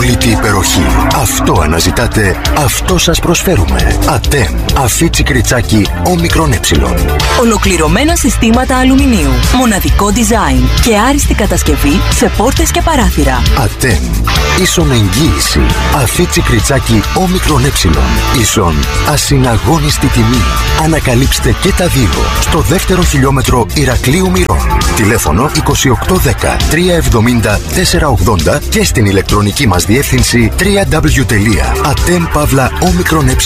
απόλυτη υπεροχή. Αυτό αναζητάτε, αυτό σας προσφέρουμε. Ατέμ. Αφίτσι κριτσάκι όμικρον ε. Ολοκληρωμένα συστήματα αλουμινίου. Μοναδικό design και άριστη κατασκευή σε πόρτες και παράθυρα. Ατέμ. Ίσον εγγύηση. Αφίτσι κριτσάκι όμικρον ε. Ίσον ασυναγώνιστη τιμή. Ανακαλύψτε και τα δύο στο δεύτερο χιλιόμετρο Ηρακλείου Μυρών. Τηλέφωνο 2810 370 480 και στην ηλεκτρονική μας διεύθυνση www.atem.omicron.e.